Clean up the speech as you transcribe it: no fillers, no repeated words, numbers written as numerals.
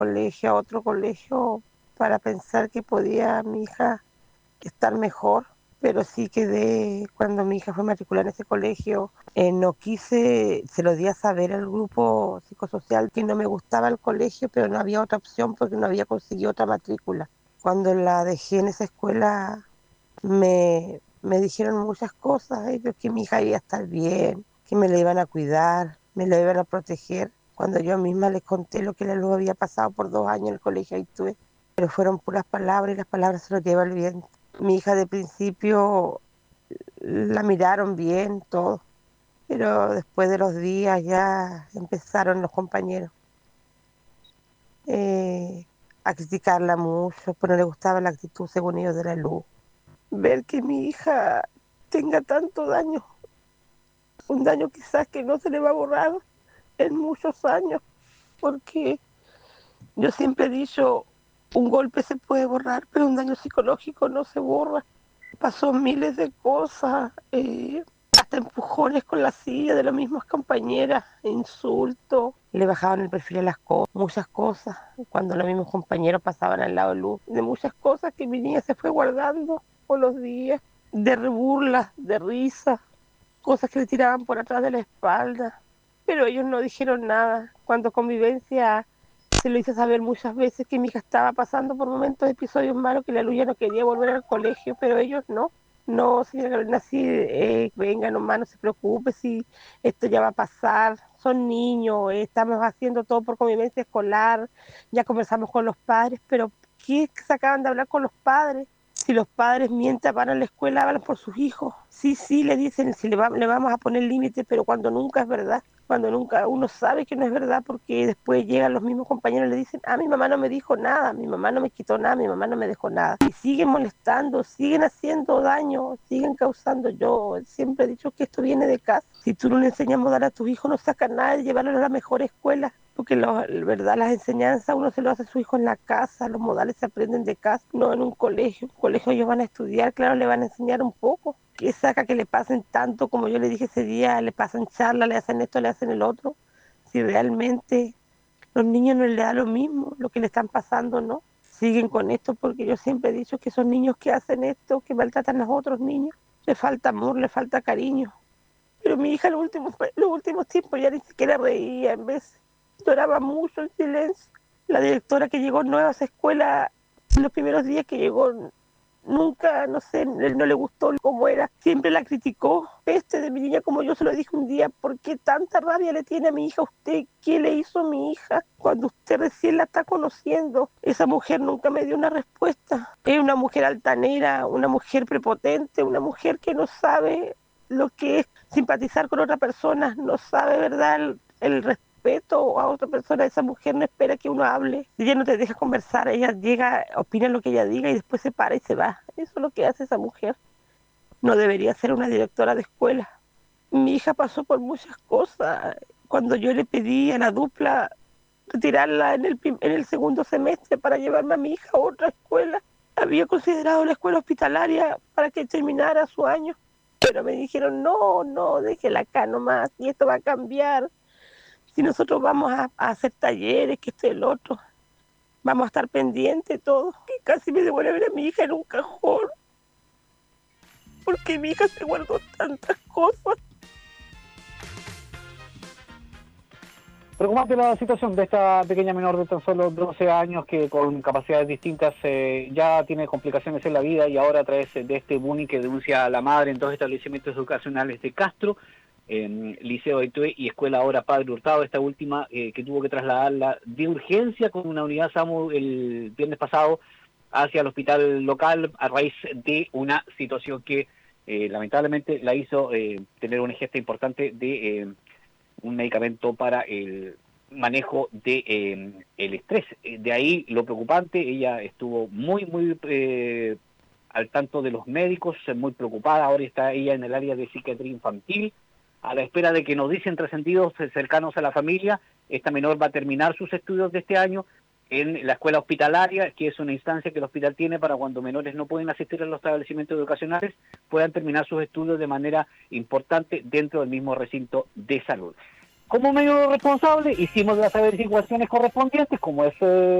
colegio a otro colegio para pensar que podía mi hija estar mejor, pero sí quedé, cuando mi hija fue matriculada en ese colegio, no quise, se lo di a saber al grupo psicosocial que no me gustaba el colegio, pero no había otra opción porque no había conseguido otra matrícula. Cuando la dejé en esa escuela, me dijeron muchas cosas, ellos, que mi hija iba a estar bien, que me la iban a cuidar, me la iban a proteger. Cuando yo misma les conté lo que la luz había pasado por 2 años en el colegio, ahí estuve, pero fueron puras palabras y las palabras se lo lleva el viento. Mi hija de principio la miraron bien, todo, pero después de los días ya empezaron los compañeros eh, a criticarla mucho, pues no le gustaba la actitud, según ellos, de la luz. Ver que mi hija tenga tanto daño, un daño quizás que no se le va a borrar en muchos años, porque yo siempre he dicho, un golpe se puede borrar, pero un daño psicológico no se borra. Pasó miles de cosas, hasta empujones con la silla de las mismas compañeras, insultos, le bajaban el perfil a las cosas, muchas cosas, cuando los mismos compañeros pasaban al lado de luz, de muchas cosas que mi niña se fue guardando con los días, de burlas, de risas, cosas que le tiraban por atrás de la espalda, pero ellos no dijeron nada. Cuando convivencia se lo hice saber muchas veces que mi hija estaba pasando por momentos, episodios malos, que la Luya no quería volver al colegio, pero ellos no. No, señora Carolina, sí, venga nomás, no se preocupe, si esto ya va a pasar, son niños, estamos haciendo todo por convivencia escolar, ya conversamos con los padres, pero ¿qué se acaban de hablar con los padres? Si los padres mienten, van a la escuela, hablan por sus hijos. Sí, sí, le dicen, si le vamos a poner límites, pero cuando nunca es verdad, cuando nunca uno sabe que no es verdad, porque después llegan los mismos compañeros y le dicen, mi mamá no me dijo nada, mi mamá no me quitó nada, mi mamá no me dejó nada. Y siguen molestando, siguen haciendo daño, siguen causando. Yo siempre he dicho que esto viene de casa. Si tú no le enseñas a dar a tus hijos, no sacas nada de llevarlos a la mejor escuela, porque verdad, las enseñanzas uno se lo hace a su hijo en la casa, los modales se aprenden de casa, no en un colegio. En un colegio ellos van a estudiar, claro, le van a enseñar un poco. ¿Qué saca que le pasen tanto, como yo le dije ese día, le pasan charlas, le hacen esto, le hacen el otro? Si realmente los niños no les da lo mismo, lo que le están pasando, ¿no? Siguen con esto porque yo siempre he dicho que son niños que hacen esto, que maltratan a los otros niños. Le falta amor, le falta cariño. Pero mi hija los últimos tiempos ya ni siquiera reía, en vez lloraba mucho en silencio. La directora que llegó nueva a esa escuela, los primeros días que llegó, nunca, no sé, él no le gustó cómo era, siempre la criticó. De mi niña, como yo se lo dije un día, ¿por qué tanta rabia le tiene a mi hija usted? ¿Qué le hizo a mi hija cuando usted recién la está conociendo? Esa mujer nunca me dio una respuesta. Es una mujer altanera, una mujer prepotente, una mujer que no sabe lo que es simpatizar con otra persona, no sabe, ¿verdad?, el respeto a otra persona. Esa mujer no espera que uno hable, ella no te deja conversar, ella llega, opina lo que ella diga y después se para y se va. Eso es lo que hace esa mujer. No debería ser una directora de escuela. Mi hija pasó por muchas cosas. Cuando yo le pedí a la dupla retirarla en el segundo semestre para llevarme a mi hija a otra escuela, había considerado la escuela hospitalaria para que terminara su año, pero me dijeron, no, no, déjela acá nomás, y esto va a cambiar. Si nosotros vamos a hacer talleres, que esto y el otro, vamos a estar pendientes todos. Y casi me devuelven a mi hija en un cajón, porque mi hija se guardó tantas cosas. Preocupante la situación de esta pequeña menor de tan solo 12 años que con capacidades distintas ya tiene complicaciones en la vida, y ahora a través de este bullying que denuncia a la madre en dos establecimientos educacionales de Castro, Liceo de Tué y Escuela Ahora Padre Hurtado, esta última que tuvo que trasladarla de urgencia con una unidad SAMU el viernes pasado hacia el hospital local a raíz de una situación que lamentablemente la hizo tener una ingesta importante de un medicamento para el manejo de el estrés. De ahí lo preocupante, ella estuvo muy al tanto de los médicos, muy preocupada. Ahora está ella en el área de psiquiatría infantil, a la espera de que nos dicen trascendidos cercanos a la familia. Esta menor va a terminar sus estudios de este año en la escuela hospitalaria, que es una instancia que el hospital tiene para cuando menores no pueden asistir a los establecimientos educacionales, puedan terminar sus estudios de manera importante dentro del mismo recinto de salud. como medio responsable hicimos las averiguaciones correspondientes, como es